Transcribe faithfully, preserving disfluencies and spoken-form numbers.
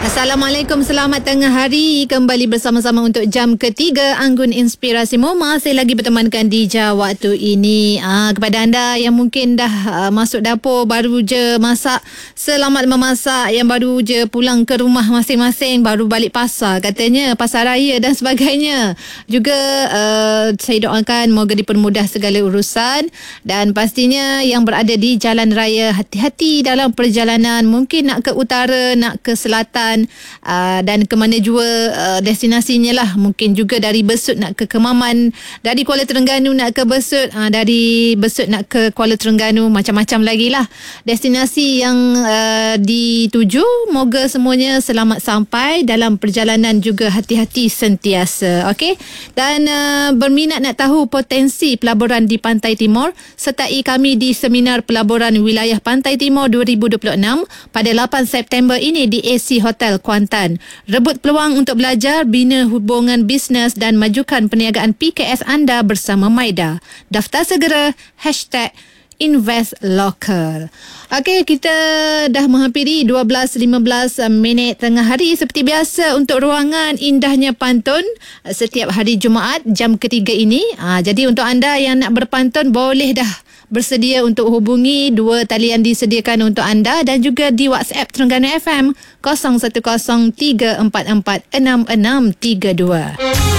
Assalamualaikum, selamat tengah hari. Kembali bersama-sama untuk jam ketiga Anggun Inspirasi Mu. Masih lagi bertemankan di jam waktu ini. Ah, kepada anda yang mungkin dah uh, masuk dapur, baru je masak, selamat memasak. Yang baru je pulang ke rumah masing-masing, baru balik pasar katanya, pasar raya dan sebagainya. Juga uh, saya doakan moga dipermudah segala urusan. Dan pastinya yang berada di jalan raya, hati-hati dalam perjalanan. Mungkin nak ke utara, nak ke selatan, Uh, dan ke mana jua uh, destinasinya lah. Mungkin juga dari Besut nak ke Kemaman, dari Kuala Terengganu nak ke Besut, uh, dari Besut nak ke Kuala Terengganu, macam-macam lagi lah destinasi yang uh, dituju. Moga semuanya selamat sampai dalam perjalanan, juga hati-hati sentiasa. Okey, dan uh, berminat nak tahu potensi pelaburan di Pantai Timur, sertai kami di Seminar Pelaburan Wilayah Pantai Timur dua ribu dua puluh enam pada lapan September ini di A C Hotel Kuantan. Rebut peluang untuk belajar, bina hubungan bisnes dan majukan perniagaan P K S anda bersama Maida. Daftar segera hashtag Invest Local. Okey, kita dah menghampiri dua belas lima belas minit tengah hari. Seperti biasa, untuk ruangan indahnya pantun setiap hari Jumaat jam ketiga ini. Ha, jadi untuk anda yang nak berpantun, boleh dah bersedia untuk hubungi dua talian disediakan untuk anda, dan juga di WhatsApp Terengganu F M kosong satu kosong tiga empat empat enam enam tiga dua.